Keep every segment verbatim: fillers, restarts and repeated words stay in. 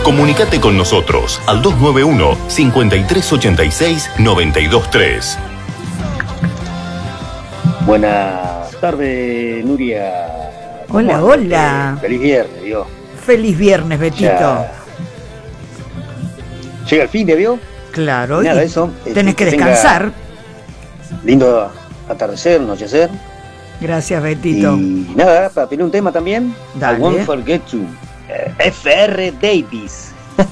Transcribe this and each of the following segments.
Comunicate con nosotros al dos nueve uno, cinco tres ocho seis, nueve dos tres. Buenas tardes, Nuria. Hola, hola. Eh, feliz viernes, ¿vio? Feliz viernes, Betito. Ya. Llega el fin de, ¿vio? Claro, y nada, y eso, tenés que descansar. Lindo atardecer, anochecer. Gracias, Betito. Y nada, para pedir un tema también. Dale. I won't forget you. Eh, F R Davis.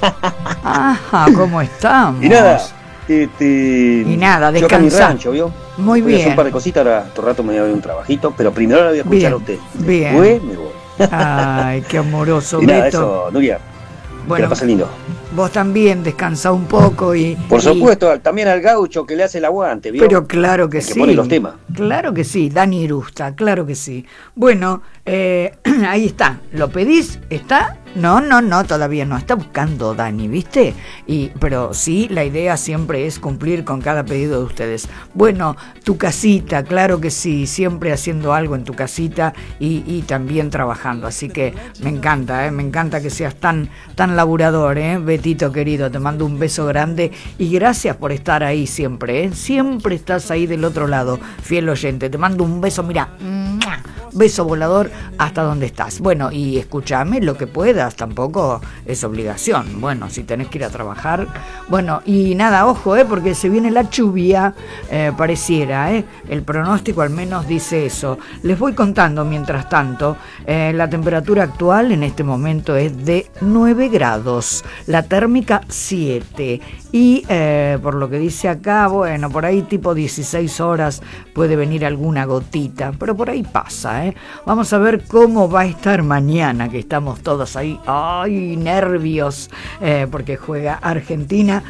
Ajá, ¿cómo estamos? Y nada, este, y nada, yo acá en mi descansar. rancho, ¿vio? Muy voy bien. a hacer un par de cositas, ahora todo rato me voy a ver un trabajito, pero primero la voy a escuchar Bien, a usted. bien. Después me voy. Ay, qué amoroso, Y nada, Beto. eso, Nuria, que Bueno, la pasen lindo. vos también descansa un poco y... Por y- supuesto, también al gaucho que le hace el aguante, ¿vio? Pero claro que El que sí. pone los temas. Claro que sí, Dani Irusta, claro que sí. Bueno, eh, ahí está. ¿Lo pedís? ¿Está? No, no, no, todavía no. Está buscando Dani, ¿viste? Y, pero sí, la idea siempre es cumplir con cada pedido de ustedes. Bueno, tu casita, claro que sí. Siempre haciendo algo en tu casita y, y también trabajando. Así que me encanta, ¿eh? Me encanta que seas tan, tan laburador, ¿eh? Betito querido, te mando un beso grande y gracias por estar ahí siempre, ¿eh? Siempre estás ahí del otro lado, fiel oyente. Te mando un beso, mira, beso volador hasta donde estás. Bueno, y escúchame lo que puedas, tampoco es obligación. Bueno, si tenés que ir a trabajar. Bueno, y nada, ojo, ¿eh? Porque se viene la lluvia, eh, pareciera, ¿eh? El pronóstico al menos dice eso. Les voy contando mientras tanto. Eh, la temperatura actual en este momento es de nueve grados, la térmica siete. Y eh, por lo que dice acá, bueno, por ahí tipo dieciséis horas puede venir alguna gotita, pero por ahí pasa, ¿eh? Vamos a ver cómo va a estar mañana, que estamos todos ahí, ¡ay, nervios! Eh, porque juega Argentina.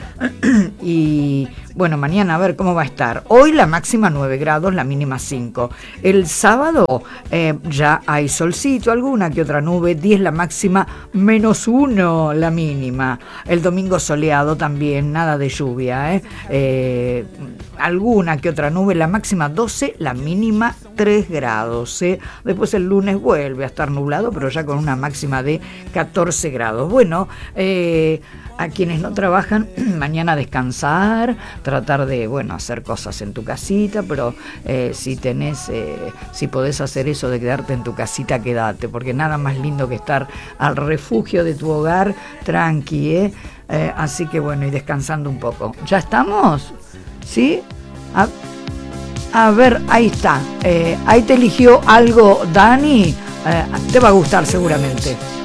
Y bueno, mañana a ver cómo va a estar. Hoy la máxima nueve grados, la mínima cinco. El sábado eh, ya hay solcito, alguna que otra nube, diez la máxima, menos uno la mínima. El domingo soleado también, nada de lluvia, ¿eh? Eh, alguna que otra nube, la máxima doce, la mínima tres grados, ¿eh? Después el lunes vuelve a estar nublado, pero ya con una máxima de catorce grados. Bueno, eh, a quienes no trabajan, mañana descansar, tratar de, bueno, hacer cosas en tu casita, pero eh, si tenés, eh, si podés hacer eso de quedarte en tu casita, quédate, porque nada más lindo que estar al refugio de tu hogar, tranqui, ¿eh? Eh, así que bueno, y descansando un poco. ¿Ya estamos? ¿Sí? A, a ver, ahí está. Eh, ahí te eligió algo, Dani. Eh, te va a gustar seguramente.